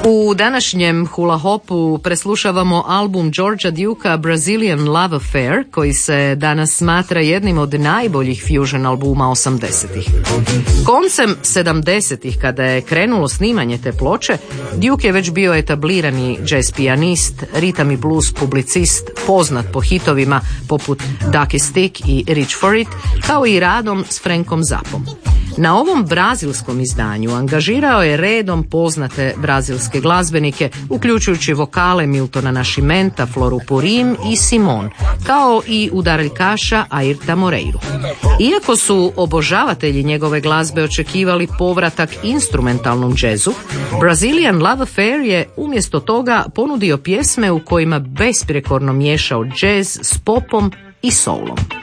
U današnjem Hula Hopu preslušavamo album Georgea Dukea Brazilian Love Affair, koji se danas smatra jednim od najboljih fusion albuma 80-ih. Koncem 70-ih, kada je krenulo snimanje te ploče, Duke je već bio etablirani jazz pijanist, ritam i blues publicist, poznat po hitovima poput Ducky Stick i Reach for It, kao i radom s Frankom Zappom. Na ovom brazilskom izdanju angažirao je redom poznate brazilske glazbenike, uključujući vokale Miltona Nascimenta, Floru Purim i Simon, kao i udareljkaša Airta Moreiru. Iako su obožavatelji njegove glazbe očekivali povratak instrumentalnom džezu, Brazilian Love Affair je umjesto toga ponudio pjesme u kojima besprijekorno miješao džez s popom i soulom.